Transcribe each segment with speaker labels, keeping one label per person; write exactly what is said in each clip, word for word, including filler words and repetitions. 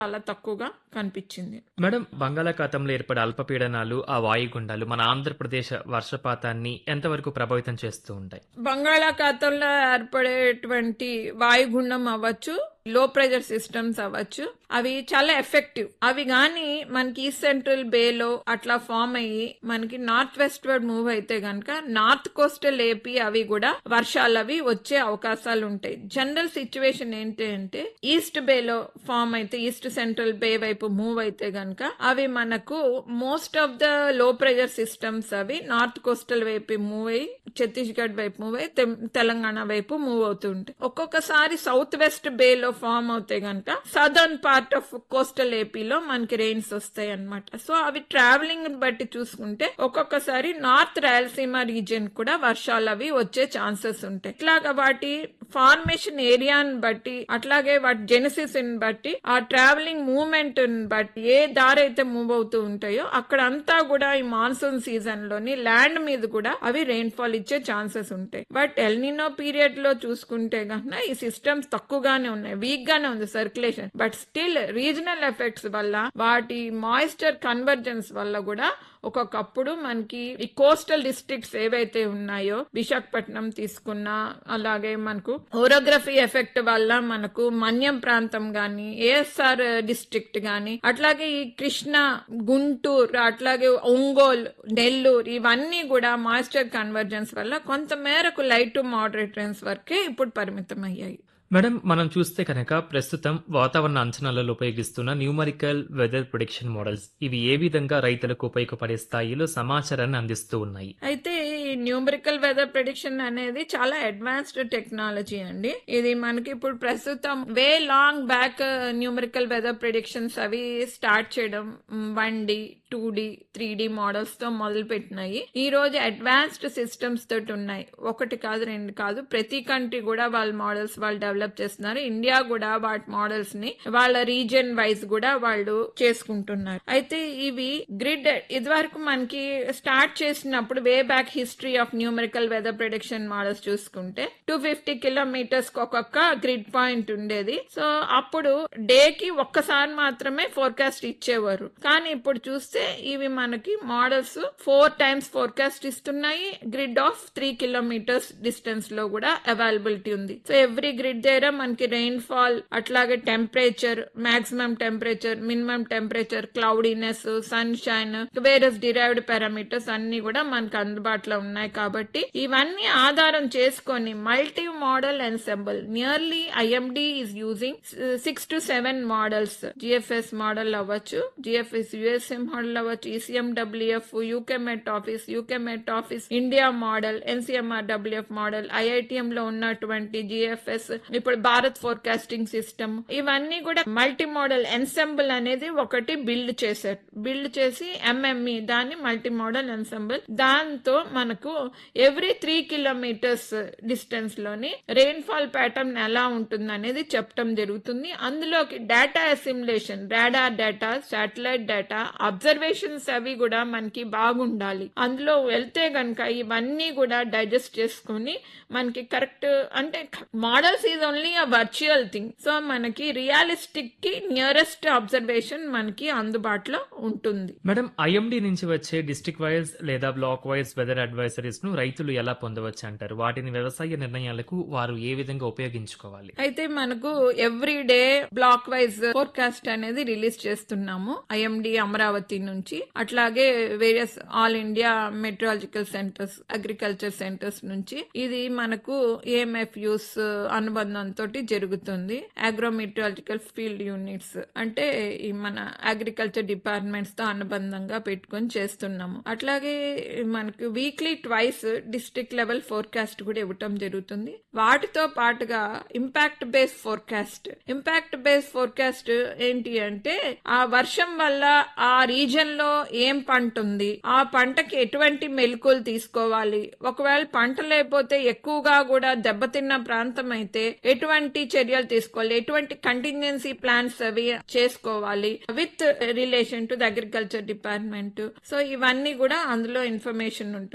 Speaker 1: చాలా తక్కువగా కనిపించింది.
Speaker 2: మేడం, బంగాళాఖాతంలో ఏర్పడే అల్పపీడనాలు, ఆ వాయుగుండాలు మన ఆంధ్రప్రదేశ్ వర్షపాతాన్ని ఎంతవరకు ప్రభావితం చేస్తూ ఉంటాయి?
Speaker 1: బంగాళాఖాతంలో ఏర్పడేటువంటి వాయుగుండం అవ్వచ్చు, లో ప్రెషర్ సిస్టమ్స్ అవ్వచ్చు, అవి చాలా ఎఫెక్టివ్. అవి గాని మనకి ఈస్ట్ సెంట్రల్ బేలో అట్లా ఫామ్ అయ్యి మనకి నార్త్ వెస్ట్ వర్డ్ మూవ్ అయితే గనక నార్త్ కోస్టల్ ఏపీ అవి కూడా వర్షాలు అవి వచ్చే అవకాశాలు ఉంటాయి. జనరల్ సిచ్యువేషన్ ఏంటి అంటే ఈస్ట్ బేలో ఫామ్ అయితే, ఈస్ట్ సెంట్రల్ బే వైపు మూవ్ అయితే గనక అవి మనకు most of the low pressure systems అవి నార్త్ కోస్టల్ వైపు మూవ్ అయ్యి ఛత్తీస్గఢ్ వైపు మూవ్ అయ్యి తెలంగాణ వైపు మూవ్ అవుతుంటాయి. ఒక్కొక్కసారి సౌత్ వెస్ట్ బేలో ఫామ్ అవుతే గనక సదర్న్ పార్ట్ ఆఫ్ కోస్టల్ ఏపీలో మనకి రెయిన్స్ వస్తాయి అన్నమాట. సో అవి ట్రావెలింగ్ బట్టి చూసుకుంటే ఒక్కొక్కసారి నార్త్ రాయలసీమ రీజియన్ కూడా వర్షాలు అవి వచ్చే ఛాన్సెస్ ఉంటాయి. ఇట్లాగా వాటి ఫార్మేషన్ ఏరియాని బట్టి, అట్లాగే వాటి జెనసిస్ బట్టి, ఆ ట్రావెలింగ్ మూవ్మెంట్ బట్టి ఏ దారి అయితే మూవ్ అవుతూ ఉంటాయో అక్కడ అంతా కూడా ఈ మాన్సూన్ సీజన్ లోని ల్యాండ్ మీద కూడా అవి రెయిన్ ఫాల్ ఇచ్చే ఛాన్సెస్ ఉంటాయి. బట్ ఎల్నినో పీరియడ్ లో చూసుకుంటే కన్నా ఈ సిస్టమ్స్ తక్కువగానే ఉన్నాయి, వీక్ గానే ఉంది circulation. But still regional effects వల్ల, వాటి మాయిశ్చర్ కన్వర్జెన్స్ వల్ల కూడా ఒక్కొక్కప్పుడు మనకి ఈ కోస్టల్ డిస్ట్రిక్ట్స్ ఏవైతే ఉన్నాయో, విశాఖపట్నం తీసుకున్నా, అలాగే మనకు ఓరోగ్రఫీ ఎఫెక్ట్ వల్ల మనకు మన్యం ప్రాంతం గాని, ఏఎస్ఆర్ డిస్ట్రిక్ట్ గాని, అట్లాగే ఈ కృష్ణా, గుంటూరు, అట్లాగే ఒంగోలు, నెల్లూరు, ఇవన్నీ కూడా మాయిశ్చర్ కన్వర్జెన్స్ వల్ల కొంత మేరకు లైట్ టు మోడరేట్ రెయిన్స్ వరకే ఇప్పుడు పరిమితం అయ్యాయి.
Speaker 2: మేడం, మనం చూస్తే కనుక ప్రస్తుతం వాతావరణ అంచనాలలో ఉపయోగిస్తున్న న్యూమరికల్ వెదర్ ప్రొడిక్షన్ మోడల్స్, ఇవి ఏ విధంగా రైతులకు ఉపయోగపడే స్థాయిలో సమాచారాన్ని అందిస్తూ ఉన్నాయి?
Speaker 1: అయితే ఈ న్యూమరికల్ వెదర్ ప్రెడిక్షన్ అనేది చాలా అడ్వాన్స్డ్ టెక్నాలజీ అండి. ఇది మనకి ఇప్పుడు ప్రస్తుతం వే long back numerical weather predictions అవి స్టార్ట్ చేయడం one D two D three D models తో మొదలు పెట్టినాయి. ఈ రోజు అడ్వాన్స్డ్ సిస్టమ్స్ తోటి ఉన్నాయి. ఒకటి కాదు, రెండు కాదు, ప్రతి కంట్రీ కూడా వాళ్ళ మోడల్స్ వాళ్ళు డెవలప్ చేస్తున్నారు. ఇండియా కూడా వాటి మోడల్స్ ని వాళ్ళ రీజియన్ వైజ్ కూడా వాళ్ళు చేసుకుంటున్నారు. అయితే ఇవి గ్రిడ్ ఇది వరకు మనకి స్టార్ట్ చేసినప్పుడు way back history of numerical weather prediction models చూసుకుంటే టూ ఫిఫ్టీ కిలోమీటర్స్ ఒక్కొక్క గ్రిడ్ పాయింట్ ఉండేది. సో అప్పుడు డే కి ఒక్కసారి మాత్రమే ఫోర్కాస్ట్ ఇచ్చేవారు. కానీ ఇప్పుడు చూస్తే ఇవి మనకి మోడల్స్ ఫోర్ టైమ్స్ ఫోర్కాస్ట్ ఇస్తున్నాయి. Grid of three kilometres distance లో కూడా అవైలబిలిటీ ఉంది. సో ఎవ్రీ గ్రిడ్ దగ్గర మనకి రెయిన్ ఫాల్, అట్లాగే temperature, maximum temperature, minimum temperature, cloudiness, sun shine, various derived parameters అన్ని కూడా మనకు అందుబాటులో ఉన్నాయి. కాబట్టి ఇవన్నీ ఆధారం చేసుకొని multi modal ensemble nearly IMD is using six to seven models. GFS model అవ్వచ్చు, జిఎఫ్ఎస్ యుఎస్ఎం మోడల్ అవ్వచ్చు, ఈసీఎండబ్ల్యూఎఫ్, యూకే మెట్ ఆఫీస్, యూకే మెట్ office India model, ఎన్సీఎంఆర్ WF model, IITM లో ఉన్నటువంటి జిఎఫ్ఎస్, ఇప్పుడు భారత్ ఫోర్కాస్టింగ్ సిస్టమ్, ఇవన్నీ కూడా మల్టీ మోడల్ ఎన్సెంబుల్ అనేది ఒకటి build చేశారు. బిల్డ్ చేసి ఎంఎంఈ దాన్ని మల్టీ మోడల్ ఎన్సెంబుల్, దాంతో మనకు ఎవ్రీ త్రీ కిలోమీటర్స్ డిస్టెన్స్ లోని రెయిన్ ఫాల్ ప్యాటర్న్ ఎలా ఉంటుంది అనేది చెప్పడం జరుగుతుంది. అందులోకి data అసిమ్యులేషన్, radar data, satellite data, observations అవి కూడా మనకి బాగుండాలి. అందులో వెళ్తే గనక ఇవన్నీ కూడా డైజెస్ట్ చేసుకుని మనకి కరెక్ట్, అంటే models is only a virtual thing. So మనకి రియలిస్టిక్ కి నియరెస్ట్ అబ్జర్వేషన్ మనకి అందుబాటులో ఉంటుంది.
Speaker 2: మేడం, ఐఎండి నుంచి వచ్చే డిస్ట్రిక్ట్ వైజ్ లేదా బ్లాక్ వైజ్ వెదర్ అడ్వైజరీస్ ను రైతులు ఎలా పొందవచ్చు అంటారు? వాటిని వ్యవసాయ నిర్ణయాలకు వారు ఏ విధంగా ఉపయోగించుకోవాలి?
Speaker 1: అయితే మనకు every day black wise forecast అనేది రిలీజ్ చేస్తున్నాము ఐఎండి అమరావతి నుంచి. అట్లాగే various all India meteorological centres, agriculture centres నుంచి. ఇది మనకు ఏఎంఎఫ్ యూస్ అనుబంధంతో జరుగుతుంది. అగ్రోమెట్రాలజికల్ ఫీల్డ్ యూనిట్స్ అంటే ఈ మన అగ్రికల్చర్ డిపార్ట్మెంట్స్ తో అనుబంధంగా పెట్టుకొని చేస్తున్నాము. అట్లాగే మనకు weekly twice district level forecast కూడా ఇవ్వటం జరుగుతుంది. వాటితో పాటుగా impact base forecast. Impact base forecast ఏంటి అంటే ఆ వర్షం వల్ల ఆ రీజన్ లో ఏం పంట ఉంది, ఆ పంటకి ఎటువంటి మెలకువలు తీసుకోవాలి, ఒకవేళ పంట లేకపోతే ఎక్కువగా కూడా దెబ్బతిన్న ప్రాంతం అయితే ఎటువంటి చర్యలు తీసుకోవాలి, ఎటువంటి కంటింజెన్సీ ప్లాన్స్ అవి చేసుకోవాలి with relation to the agriculture department. So ఇవన్నీ కూడా అందులో ఇన్ఫర్మేషన్ ఉంటుంది.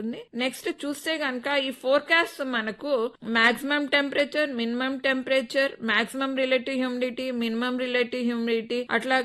Speaker 1: నెక్స్ట్ చూస్తే గనక ఈ ఫోర్కాస్ట్ మనకు maximum temperature, minimum temperature, maximum relative humidity, minimum relative humidity, అట్లా